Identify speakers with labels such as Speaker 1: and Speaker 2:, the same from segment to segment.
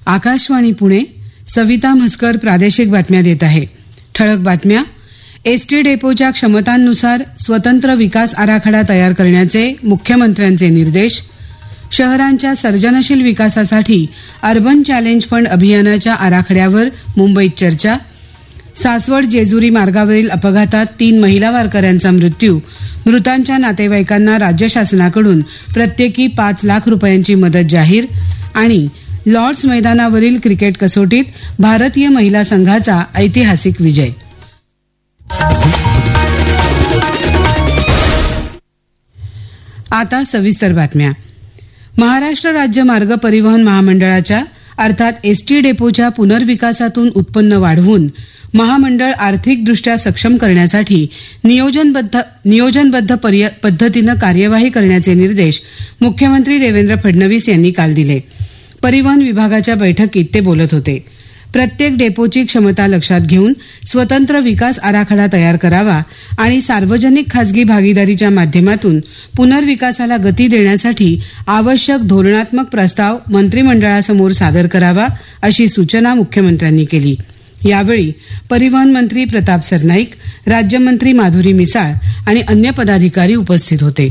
Speaker 1: आकाशवाणी पुणे. सविता म्हसकर प्रादेशिक बातम्या देत आहे. ठळक बातम्या. एसटी डेपोच्या क्षमतांनुसार स्वतंत्र विकास आराखडा तयार करण्याचे मुख्यमंत्र्यांचे निर्देश. शहरांच्या सर्जनशील विकासासाठी अर्बन चॅलेंज फंड अभियानाच्या आराखड्यावर मुंबईत चर्चा. सासवड जेजुरी मार्गावरील अपघातात 3 महिला वारकऱ्यांचा मृत्यू. मृतांच्या नातेवाईकांना राज्य शासनाकडून प्रत्येकी 5 लाख रुपयांची मदत जाहीर. आणि लॉर्ड्स मैदानावरील क्रिकेट कसोटीत भारतीय महिला संघाचा ऐतिहासिक विजय. आता सविस्तर बातम्या. महाराष्ट्र राज्य मार्ग परिवहन महामंडळाच्या अर्थात एसटी डेपोच्या पुनर्विकासातून उत्पन्न वाढवून महामंडळ आर्थिकदृष्ट्या सक्षम करण्यासाठी नियोजनबद्ध पद्धतीनं कार्यवाही करण्याचे निर्देश मुख्यमंत्री देवेंद्र फडणवीस यांनी काल दिले. परिवहन विभागाच्या बैठकीत ते बोलत होते. प्रत्येक डेपोची क्षमता लक्षात घेऊन स्वतंत्र विकास आराखडा तयार करावा आणि सार्वजनिक खासगी भागीदारीच्या माध्यमातून पुनर्विकासाला गती देण्यासाठी आवश्यक धोरणात्मक प्रस्ताव मंत्रिमंडळासमोर सादर करावा अशी सूचना मुख्यमंत्र्यांनी केली. यावेळी परिवहन मंत्री प्रताप सरनाईक, राज्यमंत्री माधुरी मिसाळ आणि अन्य पदाधिकारी उपस्थित होते.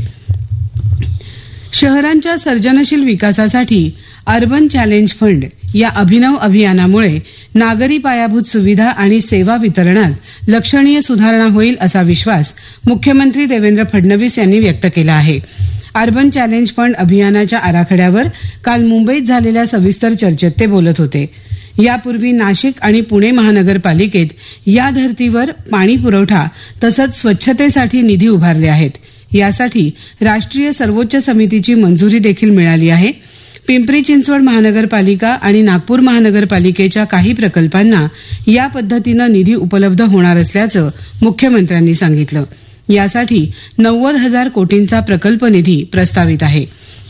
Speaker 1: शहरांच्या सर्जनशील विकासासाठी अर्बन चॅलेंज फंड या अभिनव अभियानामुळे नागरी पायाभूत सुविधा आणि सेवा वितरणात लक्षणीय सुधारणा होईल असा विश्वास मुख्यमंत्री देवेंद्र फडणवीस यांनी व्यक्त केला आहे. अर्बन चॅलेंज फंड अभियानाच्या आराखड्यावर काल मुंबईत झालेल्या सविस्तर चर्चेत ते बोलत होते. यापूर्वी नाशिक आणि पुणे महानगरपालिकेत या धर्तीवर पाणी पुरवठा तसंच स्वच्छतेसाठी निधी उभारले आहेत. यासाठी राष्ट्रीय सर्वोच्च समितीची मंजुरी देखील मिळाली आहे. पिंपरी चिंचवड महानगरपालिका आणि नागपूर महानगरपालिकेच्या काही प्रकल्पांना या पद्धतीनं निधी उपलब्ध होणार असल्याचं मुख्यमंत्र्यांनी सांगितलं. यासाठी 90,000 कोटींचा प्रकल्प निधी प्रस्तावित आहे.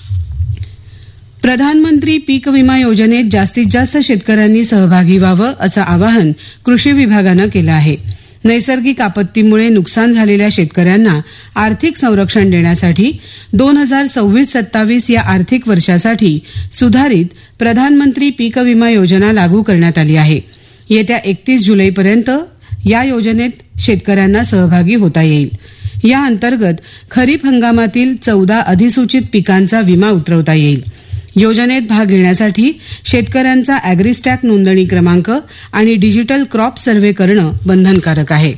Speaker 1: प्रधानमंत्री पीक विमा योजनेत जास्तीत जास्त शेतकऱ्यांनी सहभागी व्हावं असं आवाहन कृषी विभागानं केलं आहे. नैसर्गिक आपत्तीमुळे नुकसान झालेल्या शेतकऱ्यांना आर्थिक संरक्षण देण्यासाठी 2026-27 या आर्थिक वर्षासाठी सुधारित प्रधानमंत्री पीक विमा योजना लागू करण्यात आली आहे. येत्या 31 जुलैपर्यंत या योजनेत शेतकऱ्यांना सहभागी होता येईल. या अंतर्गत खरीप हंगामातील 14 अधिसूचित पिकांचा विमा उतरवता येईल. योजनेत भाग घेण्यासाठी शेतकऱ्यांचा अॅग्रीस्टॅक नोंदणी क्रमांक आणि डिजिटल क्रॉप सर्व्हे करणं बंधनकारक आहे.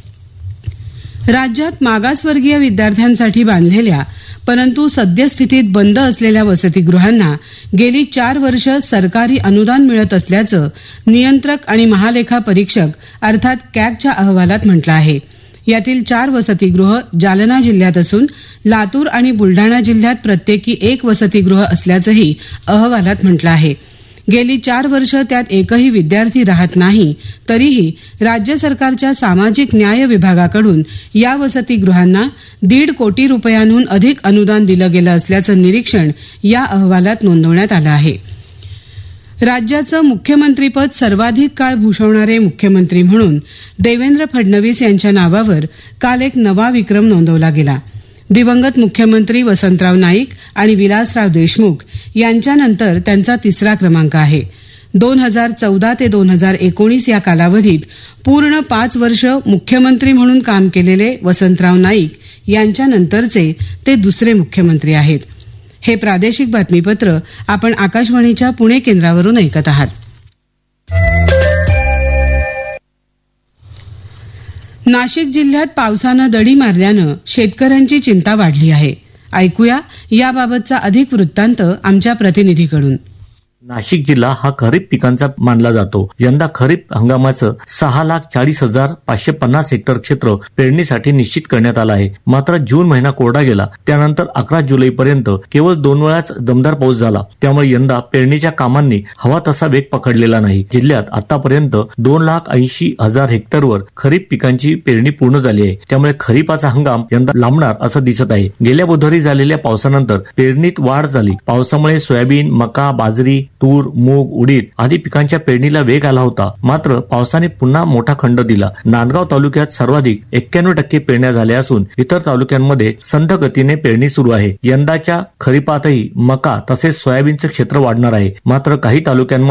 Speaker 1: राज्यात मागासवर्गीय विद्यार्थ्यांसाठी बांधलेल्या परंतु सद्यस्थितीत बंद असलेल्या वसतिगृहांना गेली 4 वर्ष सरकारी अनुदान मिळत असल्याचं नियंत्रक आणि महालेखा परीक्षक अर्थात कॅगच्या अहवालात म्हटलं आहे. यातील 4 वसतिगृह जालना जिल्ह्यात असून लातूर आणि बुलढाणा जिल्ह्यात प्रत्येकी 1 वसतिगृह असल्याचंही अहवालात म्हटलं आहे. गेली 4 वर्ष त्यात एकही विद्यार्थी राहत नाही तरीही राज्य सरकारच्या सामाजिक न्याय विभागाकडून या वसतिगृहांना 1.5 कोटी रुपयांहून अधिक अनुदान दिलं गेलं असल्याचं निरीक्षण या अहवालात नोंदवण्यात आलं आहे. राज्याचं मुख्यमंत्रीपद सर्वाधिक काळ भूषवणारे मुख्यमंत्री म्हणून देवेंद्र फडणवीस यांच्या नावावर काल एक नवा विक्रम नोंदवला गेला. दिवंगत मुख्यमंत्री वसंतराव नाईक आणि विलासराव देशमुख यांच्यानंतर त्यांचा 3रा क्रमांक आहे. 2014 ते 2019 या कालावधीत पूर्ण 5 वर्ष मुख्यमंत्री म्हणून काम केलेले वसंतराव नाईक यांच्यानंतरचे ते 2रे मुख्यमंत्री आहेत. हे प्रादेशिक बातमीपत्र आपण आकाशवाणीच्या पुणे केंद्रावरून ऐकत आहात. नाशिक जिल्ह्यात पावसानं दडी मारल्यानं शेतकऱ्यांची चिंता वाढली आहे. ऐकूया याबाबतचा अधिक वृत्तांत आमच्या प्रतिनिधीकडून.
Speaker 2: नाशिक जिल्हा हा खरीप पिकांचा मानला जातो. यंदा खरीप हंगामाचं 6,40,550 हेक्टर क्षेत्र पेरणीसाठी निश्चित करण्यात आलं आहे. मात्र जून महिना कोरडा गेला, त्यानंतर 11 जुलैपर्यंत केवळ 2 वेळाच दमदार पाऊस झाला. त्यामुळे यंदा पेरणीच्या कामांनी हवा तसा वेग पकडलेला नाही. जिल्ह्यात आतापर्यंत 2,80,000 हेक्टरवर खरीप पिकांची पेरणी पूर्ण झाली आहे. त्यामुळे खरीपाचा हंगाम यंदा लांबणार असं दिसत आहे. गेल्या बुधवारी झालेल्या पावसानंतर पेरणीत वाढ झाली. पावसामुळे सोयाबीन, मका, बाजरी, तूर, मूग, उडीद आदी पिकांच्या पेरणीला वेग आला होता. मात्र पावसाने पुन्हा मोठा खंड दिला. नांदगाव तालुक्यात सर्वाधिक 91% पेरण्या झाल्या असून इतर तालुक्यांमध्ये संथ गतीने पेरणी सुरू आहे. यंदाच्या खरीपातही मका तसेच सोयाबीनचे क्षेत्र वाढणार आहे. मात्र काही तालुक्यांमध्ये